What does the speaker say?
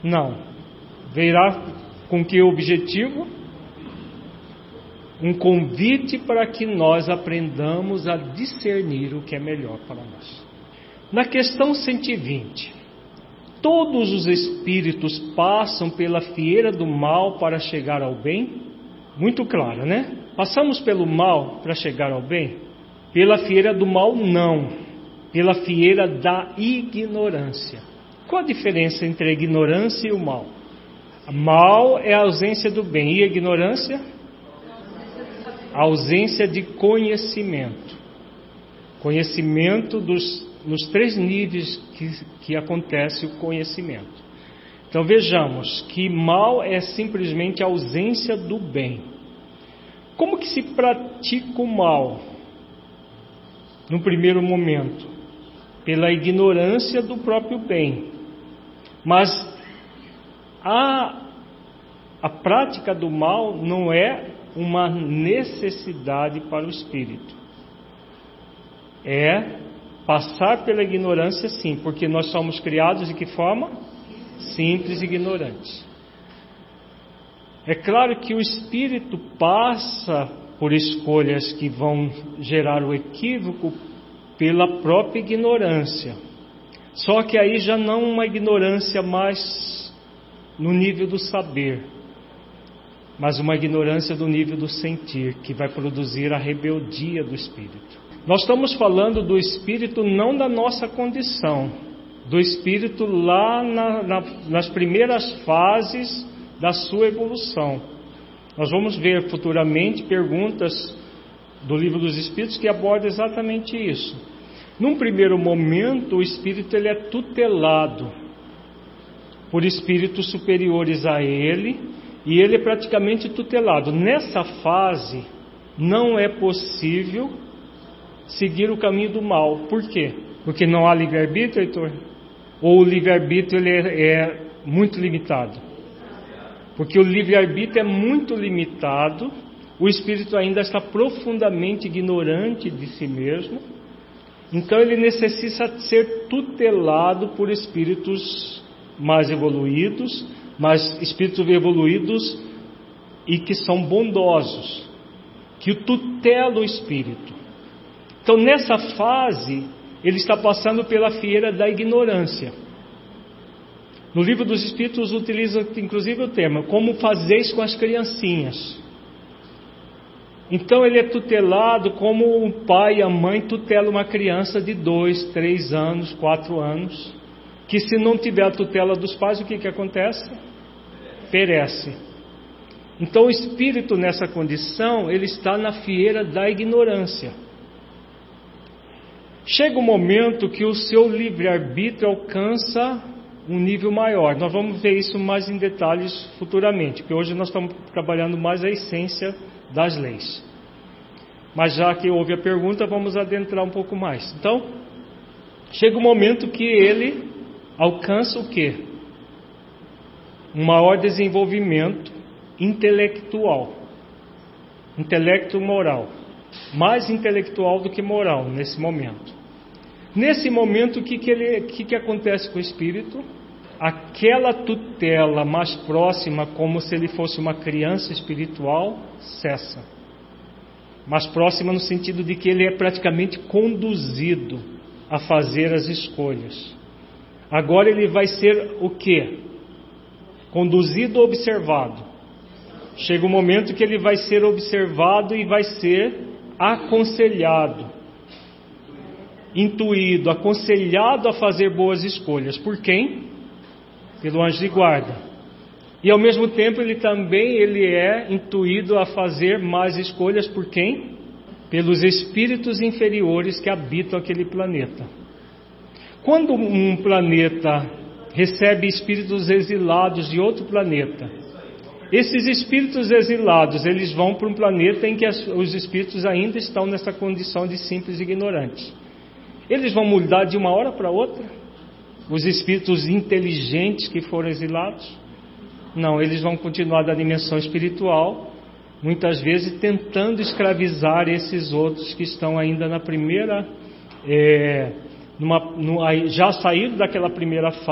Não. Virá com que objetivo? Um convite para que nós aprendamos a discernir o que é melhor para nós. Na questão 120, todos os espíritos passam pela fieira do mal para chegar ao bem? Muito claro, né? Passamos pelo mal para chegar ao bem? Pela fieira do mal, não. Pela fieira da ignorância. Qual a diferença entre a ignorância e o mal? Mal é a ausência do bem. E a ignorância? A ausência de conhecimento. Conhecimento nos 3 níveis que acontece o conhecimento. Então vejamos que mal é simplesmente a ausência do bem. Como que se pratica o mal? No primeiro momento, pela ignorância do próprio bem. Mas a prática do mal não é uma necessidade para o espírito. É passar pela ignorância, sim, porque nós somos criados de que forma? Simples e ignorantes. É claro que o espírito passa por escolhas que vão gerar o equívoco pela própria ignorância. Só que aí já não uma ignorância mais no nível do saber, mas uma ignorância do nível do sentir, que vai produzir a rebeldia do espírito. Nós estamos falando do espírito não da nossa condição, do espírito lá nas primeiras fases da sua evolução. Nós vamos ver futuramente perguntas do Livro dos Espíritos que abordam exatamente isso. Num primeiro momento, o espírito ele é tutelado por espíritos superiores a ele, e ele é praticamente tutelado. Nessa fase, não é possível seguir o caminho do mal. Por quê? Porque não há livre-arbítrio, Heitor? Ou o livre-arbítrio ele é muito limitado? Porque o livre-arbítrio é muito limitado, o espírito ainda está profundamente ignorante de si mesmo, então ele necessita ser tutelado por espíritos mais evoluídos, mas espíritos evoluídos e que são bondosos, que tutelam o espírito. Então nessa fase, ele está passando pela fieira da ignorância. No Livro dos Espíritos utiliza inclusive o termo, como fazeis com as criancinhas. Então ele é tutelado como o pai e a mãe tutelam uma criança de 2, 3 anos, 4 anos, que se não tiver a tutela dos pais, o que acontece? Perece. Então o espírito nessa condição, ele está na fieira da ignorância. Chega um momento que o seu livre-arbítrio alcança um nível maior. Nós vamos ver isso mais em detalhes futuramente, porque hoje nós estamos trabalhando mais a essência das leis. Mas já que houve a pergunta, vamos adentrar um pouco mais. Então, chega um momento que ele alcança o quê? Um maior desenvolvimento intelectual. Intelecto moral. Mais intelectual do que moral nesse momento. Nesse momento, o que acontece com o espírito? Aquela tutela mais próxima, como se ele fosse uma criança espiritual, cessa. Mais próxima no sentido de que ele é praticamente conduzido a fazer as escolhas. Agora ele vai ser o quê? Conduzido ou observado? Chega um momento que ele vai ser observado e vai ser aconselhado, intuído, aconselhado a fazer boas escolhas. Por quem? Pelo anjo de guarda. E ao mesmo tempo ele é intuído a fazer mais escolhas por quem? Pelos espíritos inferiores que habitam aquele planeta. Quando um planeta recebe espíritos exilados de outro planeta, esses espíritos exilados, eles vão para um planeta em que os espíritos ainda estão nessa condição de simples ignorantes. Eles vão mudar de uma hora para outra? Os espíritos inteligentes que foram exilados? Não, eles vão continuar da dimensão espiritual, muitas vezes tentando escravizar esses outros que estão ainda na primeira, já saíram daquela primeira fase.